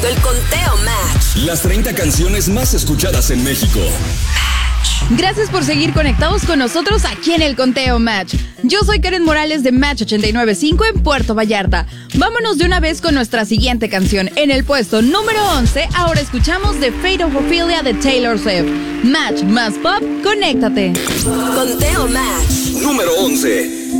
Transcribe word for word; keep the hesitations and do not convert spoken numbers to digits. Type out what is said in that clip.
El conteo Match. Las treinta canciones más escuchadas en México. Gracias por seguir conectados con nosotros aquí en el Conteo Match. Yo soy Karen Morales de Match ochenta y nueve punto cinco en Puerto Vallarta. Vámonos de una vez con nuestra siguiente canción. En el puesto número once, ahora escuchamos The Fate of Ophelia de Taylor Swift. Match más pop, conéctate. Conteo Match. Número once.